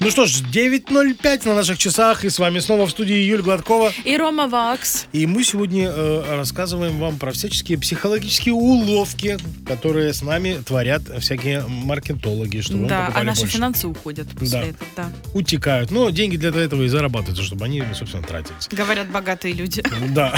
Ну что ж, 9:05 на наших часах, и с вами снова в студии Юль Гладкова. И Рома Вакс. И мы сегодня рассказываем вам про всяческие психологические уловки, которые с нами творят всякие маркетологи, чтобы мы покупали а наши больше. финансы уходят после этого, да. Утекают. Но деньги для этого и зарабатываются, чтобы они, собственно, тратились. Говорят богатые люди. Да.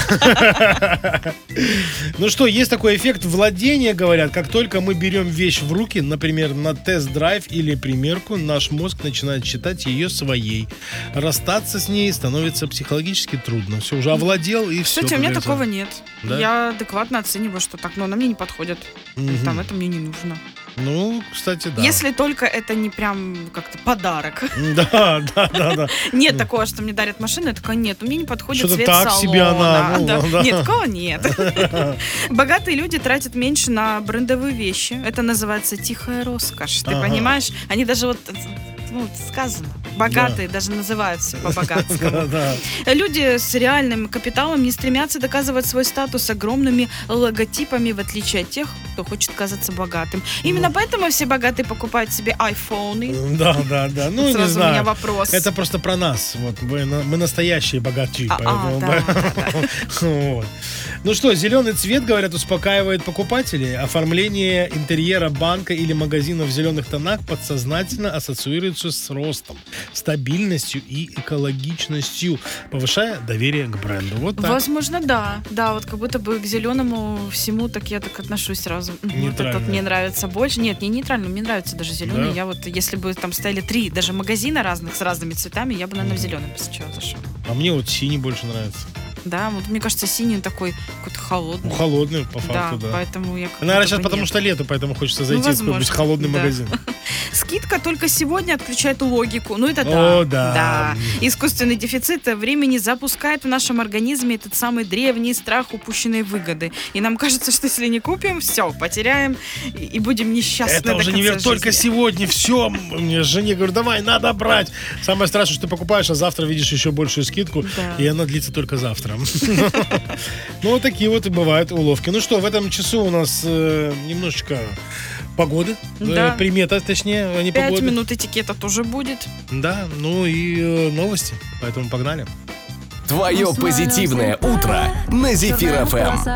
Ну что, есть такой эффект владения, говорят. Как только мы берем вещь в руки, например, на тест-драйв или примерку, наш мозг начинает считать ее своей. Расстаться с ней становится психологически трудно. Все, уже овладел и все. Кстати, у меня такого нет. Да? Я адекватно оцениваю, что так, но она мне не подходит. Там это мне не нужно. Ну, кстати, да. Если только это не прям как-то подарок. Да. Нет такого, что мне дарят машину, я такая, нет, мне не подходит Что-то цвет так салона. себе она, Да. да. Нет, такого нет. Богатые люди тратят меньше на брендовые вещи. Это называется тихая роскошь. Ты понимаешь? Они даже сказано. Богатые даже называются по-богатскому. Да. Люди с реальным капиталом не стремятся доказывать свой статус огромными логотипами, в отличие от тех, кто хочет казаться богатым. Именно поэтому все богатые покупают себе айфоны. Да. Ну, Сразу не знаю. у меня вопрос. Это просто про нас. Вот, мы настоящие богачи. Поэтому... Да. Вот. Ну что, зеленый цвет, говорят, успокаивает покупателей. Оформление интерьера банка или магазина в зеленых тонах подсознательно ассоциируется с ростом, стабильностью и экологичностью, повышая доверие к бренду. Вот так. Возможно, да. Да, вот как будто бы к зеленому всему так я так отношусь сразу. Вот этот мне нравится больше. Нет, не нейтрально, мне нравится даже зеленый. Да? Я вот, если бы там стояли 3 даже магазина разных с разными цветами, я бы, наверное, в зеленый бы сначала зашел. А мне вот синий больше нравится. Да, вот мне кажется, синий он такой какой-то холодный. Ну, холодный, по факту, да. Поэтому я Наверное, сейчас потому что лето, поэтому хочется зайти в какой-нибудь холодный магазин. Скидка только сегодня отключает логику. Ну, это да. О, да. Искусственный дефицит времени запускает в нашем организме этот самый древний страх упущенной выгоды. И нам кажется, что если не купим, все, потеряем и будем несчастны это до уже конца не жизни. только сегодня, все. Мне жене говорю, давай, надо брать. Самое страшное, что ты покупаешь, а завтра видишь еще большую скидку, и она длится только завтра. Ну, вот такие вот и бывают уловки. Ну что, в этом часу у нас немножечко погоды, примета, точнее, а не 5 погоды. минут этикета тоже будет. Да, ну и новости, поэтому погнали. Твое позитивное утро на Зефир ФМ.